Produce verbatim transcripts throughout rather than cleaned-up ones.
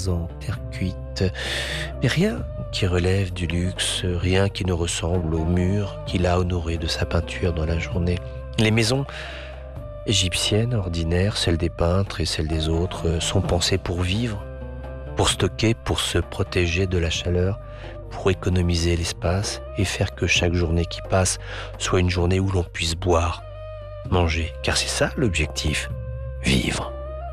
vases en terre cuite. Mais rien qui relève du luxe, rien qui ne ressemble aux murs qu'il a honorés de sa peinture dans la journée. Les maisons égyptiennes, ordinaires, celles des peintres et celles des autres, sont pensées pour vivre, pour stocker, pour se protéger de la chaleur, pour économiser l'espace et faire que chaque journée qui passe soit une journée où l'on puisse boire, manger, car c'est ça l'objectif, vivre.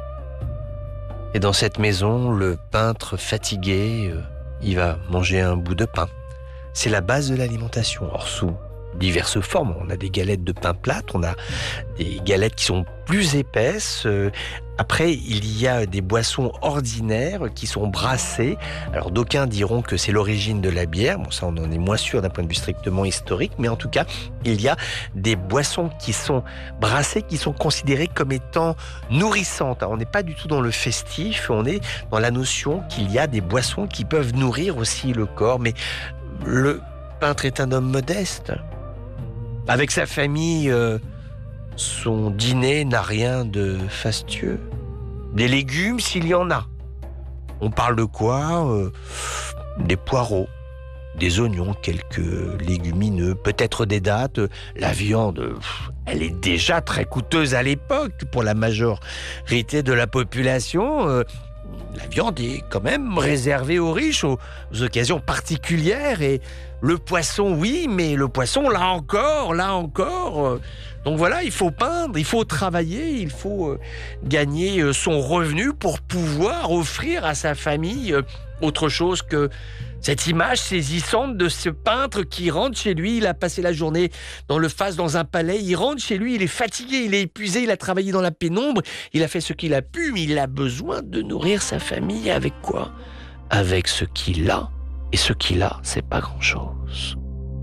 Et dans cette maison, le peintre fatigué, euh, il va manger un bout de pain. C'est la base de l'alimentation. Or, sous diverses formes, on a des galettes de pain plate, on a des galettes qui sont plus épaisses. Euh, après, il y a des boissons ordinaires qui sont brassées. Alors, d'aucuns diront que c'est l'origine de la bière. Bon, ça, on en est moins sûr d'un point de vue strictement historique. Mais en tout cas, il y a des boissons qui sont brassées, qui sont considérées comme étant nourrissantes. Alors, on n'est pas du tout dans le festif. On est dans la notion qu'il y a des boissons qui peuvent nourrir aussi le corps. Mais le peintre est un homme modeste. Avec sa famille, euh, son dîner n'a rien de fastueux. Des légumes, s'il y en a. On parle de quoi euh, Des poireaux, des oignons, quelques légumineux, peut-être des dattes. La viande, pff, elle est déjà très coûteuse à l'époque pour la majorité de la population. Euh, la viande est quand même réservée aux riches, aux, aux occasions particulières. Et le poisson, oui, mais le poisson, là encore, là encore. Euh, donc voilà, il faut peindre, il faut travailler, il faut euh, gagner euh, son revenu pour pouvoir offrir à sa famille euh, autre chose que cette image saisissante de ce peintre qui rentre chez lui. Il a passé la journée dans le faste, dans un palais. Il rentre chez lui, il est fatigué, il est épuisé, il a travaillé dans la pénombre. Il a fait ce qu'il a pu, mais il a besoin de nourrir sa famille. Avec quoi ? Avec ce qu'il a. Et ce qu'il a, c'est pas grand-chose.